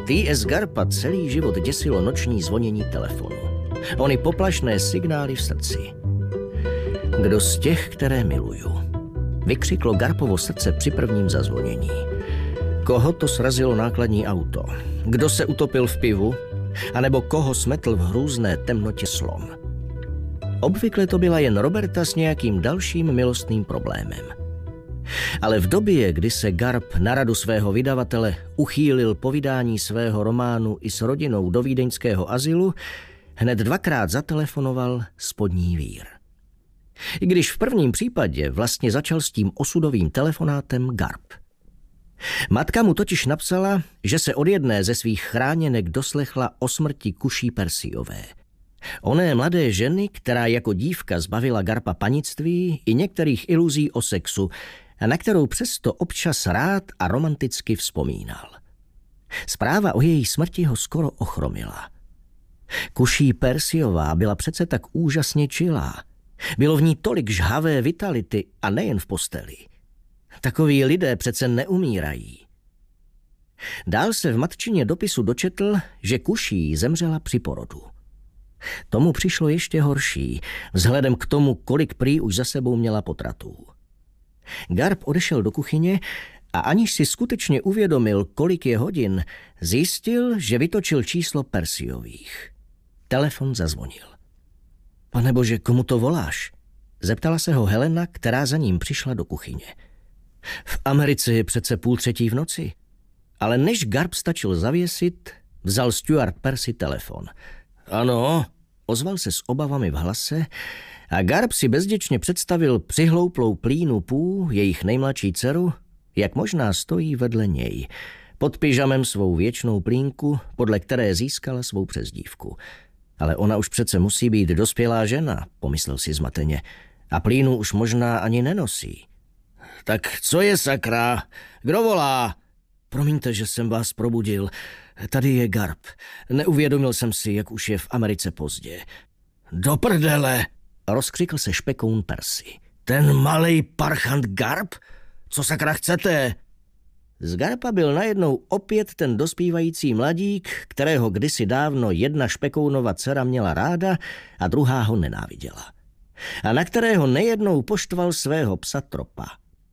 T.S. Garpa celý život děsilo noční zvonění telefonu. Ony poplašné signály v srdci. Kdo z těch, které miluju? Vykřiklo Garpovo srdce při prvním zazvonění. Koho to srazilo nákladní auto? Kdo se utopil v pivu? A nebo koho smetl v hrůzné temnotě slon? Obvykle to byla jen Roberta s nějakým dalším milostným problémem. Ale v době, kdy se Garp na radu svého vydavatele uchýlil po vydání svého románu i s rodinou do vídeňského azylu, hned 2krát zatelefonoval spodní vír. I když v prvním případě vlastně začal s tím osudovým telefonátem Garp. Matka mu totiž napsala, že se od jedné ze svých chráněnek doslechla o smrti Kuší Persiové. Oné mladé ženy, která jako dívka zbavila Garpa panictví i některých iluzí o sexu, a na kterou přesto občas rád a romanticky vzpomínal. Zpráva o její smrti ho skoro ochromila. Kuší Persiová byla přece tak úžasně čilá. Bylo v ní tolik žhavé vitality a nejen v posteli. Takoví lidé přece neumírají. Dál se v matčině dopisu dočetl, že Kuší zemřela při porodu. Tomu přišlo ještě horší, vzhledem k tomu, kolik prý už za sebou měla potratů. Garp odešel do kuchyně a aniž si skutečně uvědomil, kolik je hodin, zjistil, že vytočil číslo Persiových. Telefon zazvonil. Panebože, komu to voláš? Zeptala se ho Helena, která za ním přišla do kuchyně. V Americe je přece 2:30 v noci. Ale než Garp stačil zavěsit, vzal Stuart Percy telefon. Ano, ozval se s obavami v hlase a Garp si bezděčně představil přihlouplou Plínu Pů, jejich nejmladší dceru, jak možná stojí vedle něj, pod pyžamem svou věčnou Plínku, podle které získala svou přezdívku. Ale ona už přece musí být dospělá žena, pomyslel si zmateně, a Plínu už možná ani nenosí. Tak co je sakra? Kdo volá? Promiňte, že jsem vás probudil. Tady je Garp. Neuvědomil jsem si, jak už je v Americe pozdě. Do prdele! Rozkřikl se špekoun Percy. Ten malej parchant Garp? Co sakra chcete? Z Garpa byl najednou opět ten dospívající mladík, kterého kdysi dávno jedna špekounova dcera měla ráda a druhá ho nenáviděla. A na kterého nejednou poštval svého psa Tropa.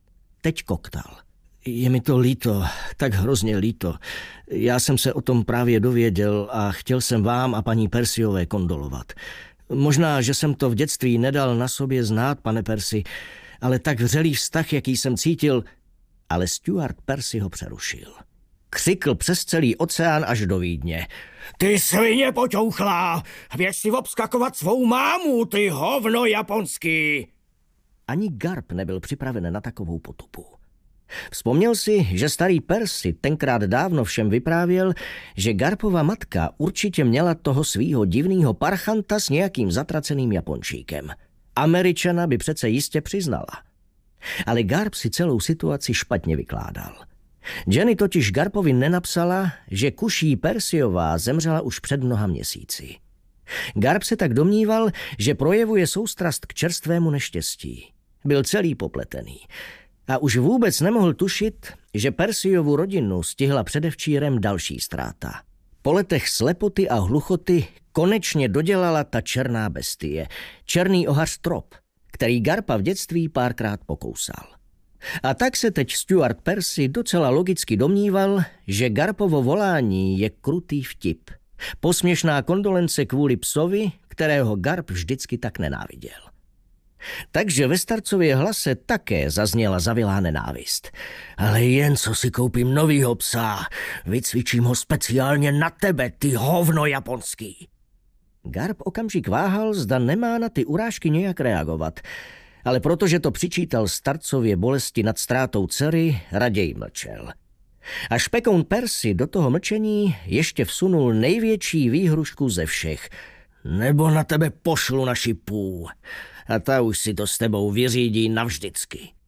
Teď koktal. Je mi to líto, tak hrozně líto. Já jsem se o tom právě dověděl a chtěl jsem vám a paní Persiové kondolovat. Možná, že jsem to v dětství nedal na sobě znát, pane Percy, ale tak vřelý vztah, jaký jsem cítil, ale Stuart Percy ho přerušil. Křikl přes celý oceán až do Vídně. Ty svině poťouchlá, běž si obskakovat svou mámu, ty hovno japonský! Ani Garp nebyl připraven na takovou potupu. Vzpomněl si, že starý Percy tenkrát dávno všem vyprávěl, že Garpova matka určitě měla toho svýho divnýho parchanta s nějakým zatraceným Japončíkem. Američana by přece jistě přiznala. Ale Garp si celou situaci špatně vykládal. Jenny totiž Garpovi nenapsala, že Kuší Persiová zemřela už před mnoha měsíci. Garp se tak domníval, že projevuje soustrast k čerstvému neštěstí. Byl celý popletený. A už vůbec nemohl tušit, že Persiovu rodinu stihla předevčírem další ztráta. Po letech slepoty a hluchoty konečně dodělala ta černá bestie, černý ohař Trop, který Garpa v dětství párkrát pokousal. A tak se teď Stuart Percy docela logicky domníval, že Garpovo volání je krutý vtip. Posměšná kondolence kvůli psovi, kterého Garp vždycky tak nenáviděl. Takže ve starcově hlase také zazněla zavilá nenávist. Ale jen co si koupím novýho psa, vycvičím ho speciálně na tebe, ty hovno japonský. Garp okamžik váhal, zda nemá na ty urážky nějak reagovat, ale protože to přičítal starcově bolesti nad ztrátou dcery, raději mlčel. A špekoun Percy do toho mlčení ještě vsunul největší výhrušku ze všech. Nebo na tebe pošlu naši Pů. A ta už si to s tebou vyřídí navždycky.